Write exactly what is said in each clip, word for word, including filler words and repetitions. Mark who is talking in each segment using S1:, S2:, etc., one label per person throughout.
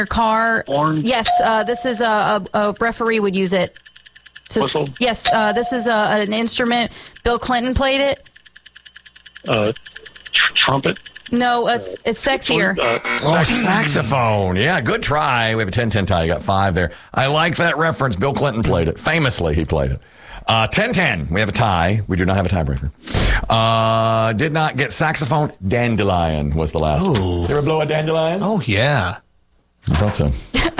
S1: your car.
S2: Horn?
S1: Yes, uh, this is a, a, a referee would use it. To,
S2: Whistle?
S1: Yes, uh, this is a, an instrument. Bill Clinton played it.
S2: Uh, tr- trumpet?
S1: No, it's, it's sexier.
S2: Uh,
S3: Oh, saxophone. Yeah, good try. We have a ten ten tie. You got five there. I like that reference. Bill Clinton played it. Famously, he played it. Uh, ten ten. We have a tie. We do not have a tiebreaker. Uh, did not get saxophone. Dandelion was the last one.
S4: Ooh.
S3: You ever blow a dandelion?
S4: Oh, yeah.
S3: I thought so.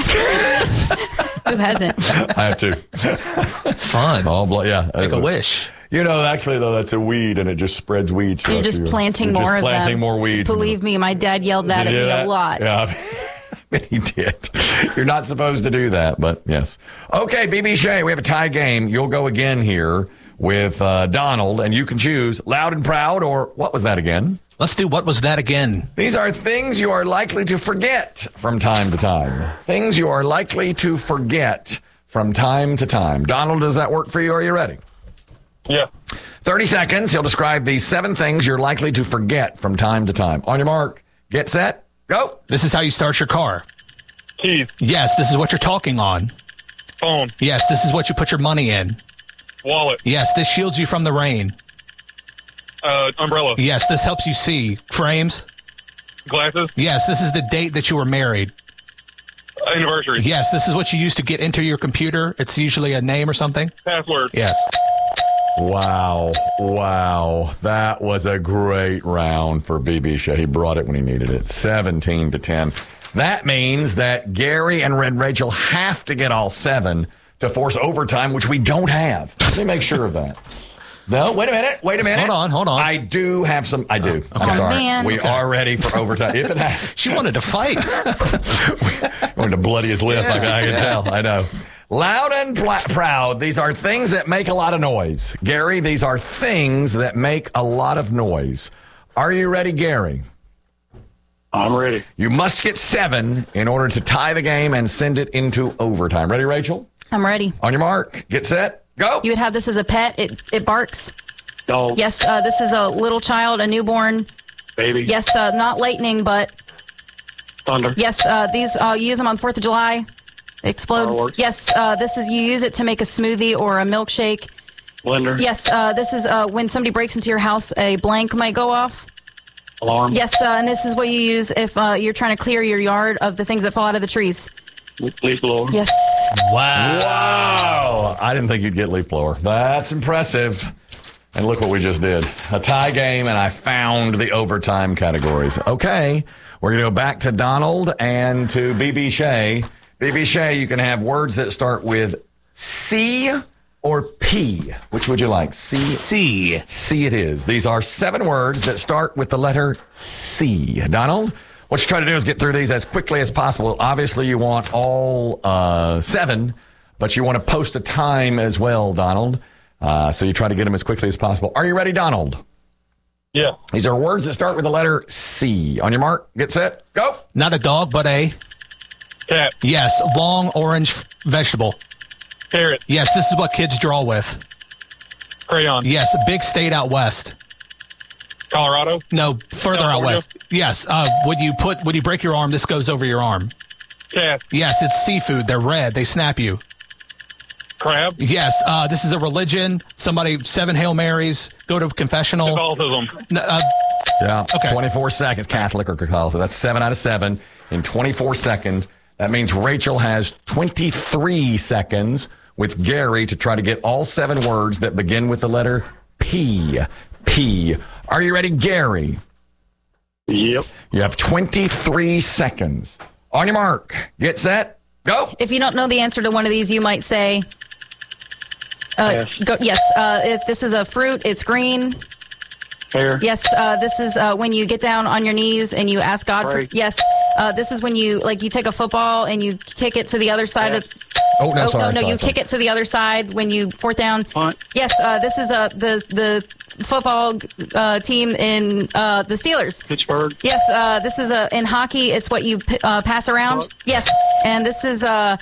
S1: Who hasn't?
S3: I have to.
S4: It's fun.
S3: Oh, blow, yeah.
S4: Make a
S3: Uh,
S4: wish.
S3: You know, actually, though, that's a weed, and it just spreads weeds.
S1: You're
S3: throughout
S1: just
S3: the year.
S1: planting
S3: You're
S1: more
S3: just
S1: of
S3: planting
S1: them.
S3: more weeds.
S1: Believe me, my dad yelled that
S3: Did
S1: at
S3: you
S1: me
S3: hear that?
S1: a lot.
S3: Yeah, he did. You're not supposed to do that, but yes. Okay, B B Shea, we have a tie game. You'll go again here with uh, Donald, and you can choose loud and proud, or what was that again?
S4: Let's do What Was That Again?
S3: These are things you are likely to forget from time to time. Things you are likely to forget from time to time. Donald, does that work for you? Are you ready?
S2: yeah.
S3: thirty seconds. He'll describe these seven things you're likely to forget from time to time. On your mark, get set, go.
S4: This is how you start your car.
S2: Keys.
S4: Yes, this is what you're talking on.
S2: Phone.
S4: Yes, this is what you put your money in.
S2: Wallet.
S4: Yes, this shields you from the rain.
S2: Uh, umbrella.
S4: Yes, this helps you see. Frames.
S2: Glasses.
S4: Yes, this is the date that you were married.
S2: Anniversary.
S4: Yes, this is what you use to get into your computer. It's usually a name or something.
S2: Password.
S4: Yes.
S3: Wow. Wow. That was a great round for B B Shea. He brought it when he needed it. seventeen to ten. That means that Gary and Red Rachel have to get all seven to force overtime, which we don't have. Let me make sure of that. No, wait a minute. Wait a minute.
S4: Hold on, hold on.
S3: I do have some. I do. I'm
S1: Oh,
S3: sorry.
S1: man.
S3: We are ready for overtime. If it happens.
S4: She wanted to fight.
S3: Wanted to bloody his lip. I, I can tell. I know. Loud and pl- proud. These are things that make a lot of noise. Gary, these are things that make a lot of noise. Are you ready, Gary?
S2: I'm ready.
S3: You must get seven in order to tie the game and send it into overtime. Ready, Rachel?
S1: I'm ready.
S3: On your mark. Get set. Go.
S1: You would have this as a pet. It it barks.
S2: Dog.
S1: Yes, uh, this is a little child, a newborn.
S2: Baby.
S1: Yes, uh, not lightning, but
S2: Thunder.
S1: yes, uh, these uh, you use them on Fourth of July. They explode.
S2: Fireworks.
S1: Yes, uh, this is you use it to make a smoothie or a milkshake.
S2: Blender.
S1: Yes, uh, this is uh, when somebody breaks into your house, a blank might go off.
S2: Alarm.
S1: Yes, uh, and this is what you use if uh, you're trying to clear your yard of the things that fall out of the trees.
S2: Leaf blower.
S1: Yes.
S4: Wow.
S3: Wow. I didn't think you'd get leaf blower. That's impressive. And look what we just did. A tie game, and I found the overtime categories. Okay. We're going to go back to Donald and to B B Shea. B B Shea, you can have words that start with C or P. Which would you like? C?
S4: C.
S3: C it is. These are seven words that start with the letter C. Donald, what you try to do is get through these as quickly as possible. Obviously, you want all uh, seven, but you want to post a time as well, Donald. Uh, so you try to get them as quickly as possible. Are you ready, Donald?
S2: Yeah.
S3: These are words that start with the letter C. On your mark, get set, go.
S4: Not a dog, but a...
S2: Cat.
S4: Yes, long orange f- vegetable.
S2: Carrot.
S4: Yes, this is what kids draw with.
S2: Crayon.
S4: Yes, a big state out west.
S2: Colorado.
S4: No, further out
S2: California?
S4: west. Yes, uh, when you put when you break your arm, this goes over your arm.
S2: Cat.
S4: Yes, it's seafood. They're red. They snap you.
S2: Crab.
S4: Yes, uh, this is a religion. Somebody, seven Hail Marys, go to confessional.
S2: Catholicism.
S4: N- Uh,
S3: Yeah.
S4: Okay.
S3: twenty-four seconds, Catholic or Catholic. So that's seven out of seven in twenty-four seconds. That means Rachel has twenty-three seconds with Gary to try to get all seven words that begin with the letter P. P. Are you ready, Gary?
S2: Yep.
S3: You have twenty-three seconds. On your mark. Get set. Go.
S1: If you don't know the answer to one of these, you might say, uh,
S2: Yes.
S1: go, yes, uh, if this is a fruit, it's green.
S2: Hair.
S1: Yes, uh, this is uh, when you get down on your knees and you ask God
S2: Pray.
S1: for. Yes, uh, this is when you like you take a football and you kick it to the other side of.
S3: Oh, no,
S1: oh,
S3: sorry.
S1: no, no,
S3: sorry,
S1: you
S3: sorry.
S1: kick it to the other side when you fourth down.
S2: Punt.
S1: Yes, uh, this is uh, the the football uh, team in uh, the Steelers.
S2: Pittsburgh.
S1: Yes, uh, this is a in hockey. It's what you p- uh, pass around. Yes, and this is uh,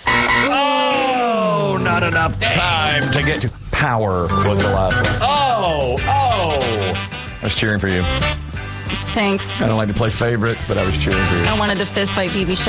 S3: Oh, not enough time to get to power was the last one. Oh, oh. I was cheering for you.
S1: thanks.
S3: I don't like to play favorites, but I was cheering for you.
S1: I wanted to fist fight B B.